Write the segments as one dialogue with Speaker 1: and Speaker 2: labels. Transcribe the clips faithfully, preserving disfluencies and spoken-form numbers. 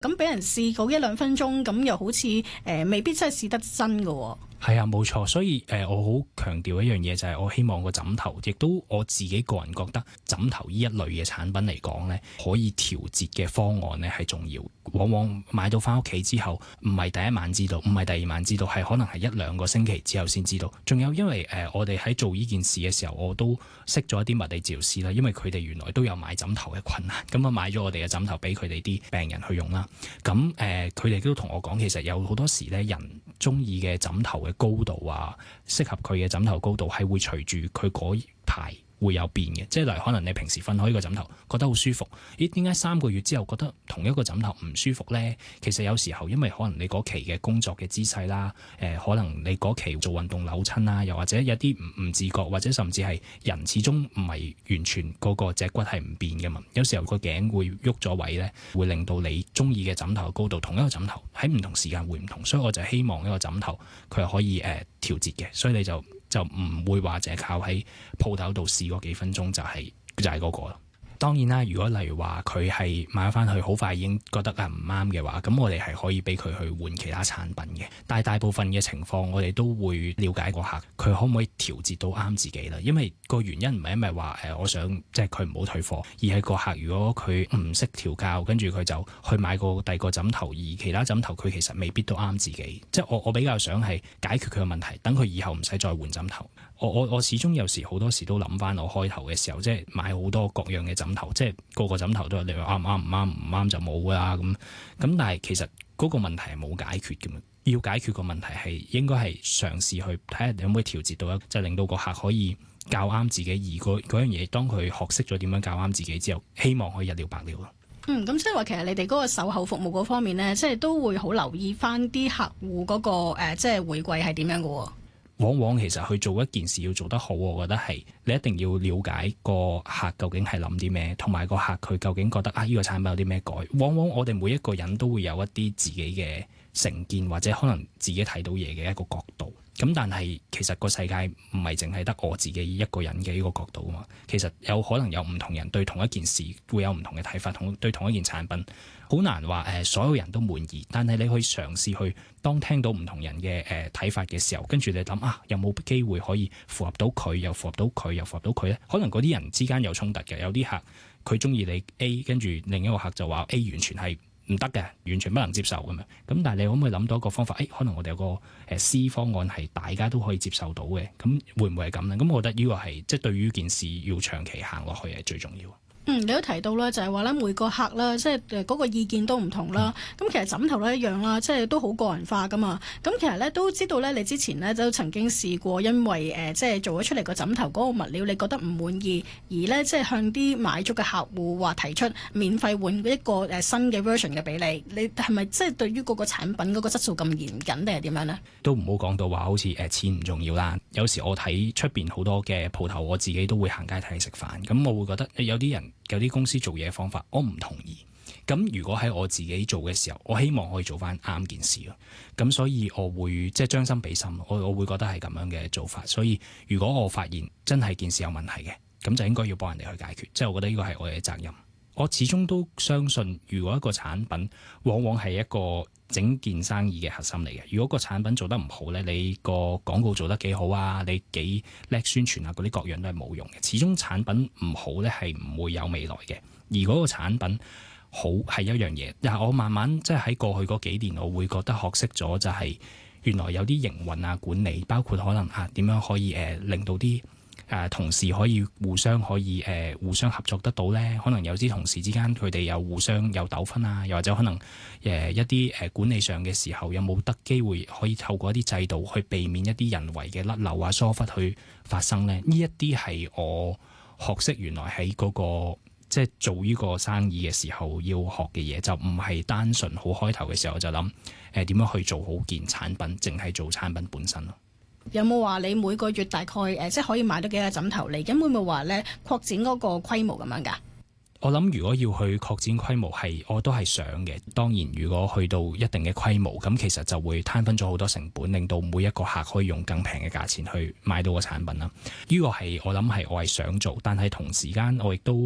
Speaker 1: 咁俾人試過一兩分鐘，咁又好似誒、呃、未必真係試得真㗎喎。
Speaker 2: 係啊，冇錯，所以誒、呃，我好強調一樣嘢就係，我希望個枕頭，亦都我自己個人覺得枕頭呢一類嘅產品嚟講呢，可以調節嘅方案呢係重要。往往買到翻屋企之後，唔係第一晚知道，唔係第二晚知道，係可能係一兩個星期之後先知道。仲有因為誒、呃，我哋喺做呢件事嘅時候，我都識咗一啲物理治療師啦，因為佢哋原來都有買枕頭嘅困難，咁啊買咗我哋嘅枕頭俾佢哋啲病人去用啦。咁誒，佢、呃、哋都同我講，其實有好多時呢，人中意嘅枕頭嘅高度啊，適合佢嘅枕頭高度係會隨住佢嗰排會有變嘅，即係例如可能你平時瞓開呢個枕頭覺得好舒服，咦？點解三個月之後覺得同一個枕頭唔舒服呢？其實有時候因為可能你嗰期嘅工作嘅姿勢啦，誒、呃，可能你嗰期做運動扭親啦，又或者有啲唔唔自覺，或者甚至係人始終唔係完全嗰個脊骨係唔變嘅嘛。有時候個頸會喐咗位呢，會令到你中意嘅枕頭嘅高度，同一個枕頭喺唔同時間會唔同，所以我就希望一個枕頭佢係可以誒、呃、調節嘅，所以你就。就唔會話淨係靠喺鋪頭度試嗰幾分鐘就係、是、就係、是、嗰個咯。當然啦，如果例如話佢係買翻去好快已經覺得啊唔啱嘅話，咁我哋係可以俾佢去換其他產品嘅。但係大部分嘅情況，我哋都會了解個客佢可唔可以調節到啱自己啦。因為個原因唔係因為話誒，我想即係佢唔好退貨，而係個客如果佢唔識調教，跟住佢就去買個第二個枕頭，而其他枕頭佢其實未必都啱自己。即係我我比較想係解決佢嘅問題，等佢以後唔使再換枕頭。我我我始終有時好多時都諗翻我開頭嘅時候，即係買好多各樣嘅枕頭，即係個個枕頭都係你話啱唔啱唔啱唔啱就冇㗎啦咁。咁但係其實嗰個問題係冇解決嘅嘛。要解決個問題係應該係嘗試去睇下你可唔可以調節到一，就係令到個客可以教啱自己。而嗰嗰樣嘢，當佢學識咗點樣教啱自己之後，希望可以一了百了咯。
Speaker 1: 嗯，咁即係話其實你哋嗰個售後服務嗰方面呢，即係都會好留意翻啲客戶嗰個誒，即係回饋係點樣嘅喎。
Speaker 2: 往往其實去做一件事要做得好，我覺得係你一定要了解個客究竟係諗啲咩，同埋個客佢究竟覺得啊呢個產品有啲咩改。往往我哋每一個人都會有一啲自己嘅成見，或者可能自己睇到嘢嘅一個角度。咁但係其實個世界唔係淨係得我自己一個人嘅呢個角度啊嘛。其實有可能有唔同人對同一件事會有唔同嘅睇法，同對同一件產品好難話誒、呃、所有人都滿意。但係你可以嘗試去當聽到唔同人嘅誒睇法嘅時候，跟住你諗啊，有冇機會可以符合到佢，又符合到佢，又符合到佢咧？可能嗰啲人之間有衝突嘅，有啲客佢中意你 A， 跟住另一個客就話 A 完全係唔得嘅，完全不能接受咁樣。咁但係你可唔可以諗到一個方法？誒、哎，可能我哋有個誒 C 方案係大家都可以接受到嘅，咁會唔會係咁咧？咁我覺得呢個係即係對於件事要長期行落去係最重要。
Speaker 1: 嗯，你都提到啦，就係話咧每個客啦，即係誒嗰個意見都唔同啦。咁、嗯、其實枕頭都一樣啦，即係都好個人化噶嘛。咁其實咧都知道咧，你之前咧都曾經試過，因為誒、呃、即係做咗出嚟個枕頭嗰個物料，你覺得唔滿意，而咧即係向啲買咗嘅客戶話提出免費換一個誒新嘅 version 嘅俾你。你係咪即係對於嗰個產品嗰個質素咁嚴謹定係點樣呢？都唔好講到話好似誒錢唔重要啦。有時我睇出邊好多嘅鋪頭，我自己都會行街睇食飯，咁我會覺得有啲人。有啲公司做嘢方法，我唔同意。咁如果喺我自己做嘅時候，我希望可以做翻啱件事咯。咁所以我會即係將心比心，我我會覺得係咁樣嘅做法。所以如果我發現真係件事有問題嘅，咁就應該要幫人哋去解決。即係我覺得呢個係我哋嘅責任。我始終都相信，如果一個產品往往係一個整件生意嘅核心嚟嘅。如果個產品做得唔好呢，你個廣告做得幾好啊，你幾叻宣傳啊，嗰啲各樣都係冇用嘅。始終產品唔好呢係唔會有未來嘅。而嗰個產品好係一樣嘢。但係我慢慢即係喺過去嗰幾年，我會覺得學識咗就係原來有啲營運啊管理，包括可能啊點樣可以誒、呃、令到啲。誒、呃、同事可以互相可以誒、呃、互相合作得到咧，可能有啲同事之間佢哋有互相有糾紛啊，又或者可能誒、呃、一啲誒管理上嘅時候有冇得機會可以透過一啲制度去避免一啲人為嘅甩漏啊疏忽去發生咧？呢一啲係我學識原來喺嗰、那個即係做呢個生意嘅時候要學嘅嘢，就唔係單純好開頭嘅時候就諗誒點樣去做好件產品，淨係做產品本身咯。有冇話你每個月大概誒、呃、即係可以買到幾個枕頭嚟？咁會唔會話咧擴展嗰個規模咁樣㗎？我諗如果要去擴展規模係，我都係想嘅。當然，如果去到一定嘅規模，咁其實就會攤分咗好多成本，令到每一個客可以用更平嘅價錢去買到個產品啦。呢個係我諗係我係想做，但係同時間我亦都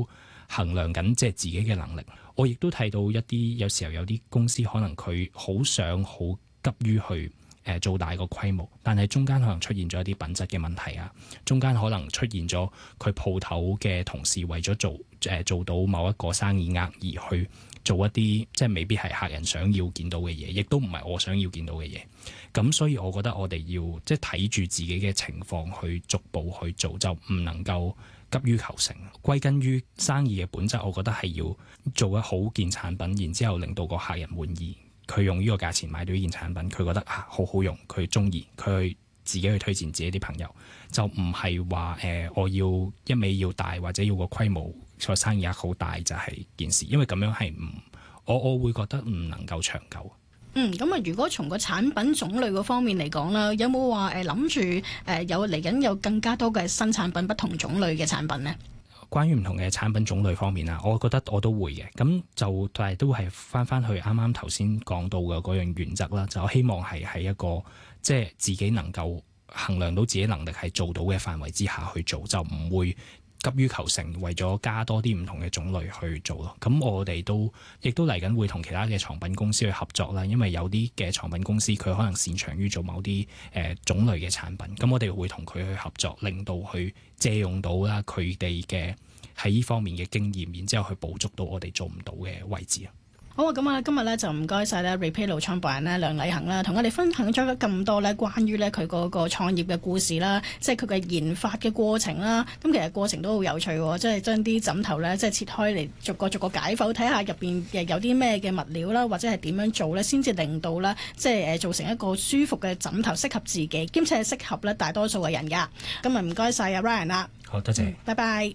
Speaker 2: 衡量緊即係自己嘅能力。我亦都睇到一啲有時候有啲公司可能佢好想好急於去誒做大個規模，但係中間可能出現咗一啲品質嘅問題啊，中間可能出現咗佢鋪頭嘅同事為咗做誒、呃、做到某一個生意額而去做一啲即係未必係客人想要見到嘅嘢，亦都唔係我想要見到嘅嘢。咁所以我覺得我哋要即係睇住自己嘅情況去逐步去做，就唔能夠急於求成。歸根於生意嘅本質，我覺得係要做一好件產品，然之後令到個客人滿意。佢用呢個價錢買到呢件產品，佢覺得啊好好用，佢中意，佢自己去推薦自己啲朋友，就唔係話誒我要一味要大或者要個規模個生意額好大就係件事，因為咁樣係唔我我會覺得唔能夠長久。
Speaker 1: 嗯，咁啊，如果從個產品種類嗰方面嚟講啦，有冇話誒諗住誒有嚟緊有更加多嘅新產品，不同種類嘅產品呢？
Speaker 2: 關於唔同嘅產品種類方面啊，我覺得我都會嘅，咁就但係都係翻翻去啱啱頭先講到嘅嗰樣原則啦，就我希望係喺一個即係自己能夠衡量到自己能力係做到嘅範圍之下去做，就唔會急於求成，為咗加多啲唔同嘅種類去做咯。咁我哋都亦都嚟緊會同其他嘅床品公司去合作啦，因為有啲嘅床品公司佢可能擅長於做某啲誒、呃、種類嘅產品，咁我哋會同佢去合作，令到去借用到啦佢哋嘅喺呢方面嘅經驗，然之後去捕捉到我哋做唔到嘅位置啊。
Speaker 1: 好啊，咁啊，今日咧就唔該晒咧 Repelo 創辦人咧梁禮衡啦，同我哋分享咗咁多咧關於咧佢嗰個創業嘅故事啦，即係佢嘅研發嘅過程啦。咁其實過程都好有趣喎，即係將啲枕頭咧即係切開嚟逐個逐個解剖，睇下入邊有啲咩嘅物料啦，或者係點樣做咧，先至令到咧即係誒造成一個舒服嘅枕頭，適合自己，兼且係適合咧大多數嘅人㗎。今日唔該晒阿 Ryan 啦，
Speaker 2: 好多謝，
Speaker 1: 嗯，拜拜。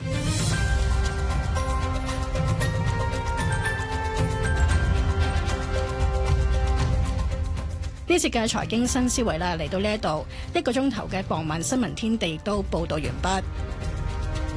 Speaker 1: 呢節嘅財經新思維啦，嚟到呢一度一個鐘頭嘅傍晚新聞天地亦都報道完畢。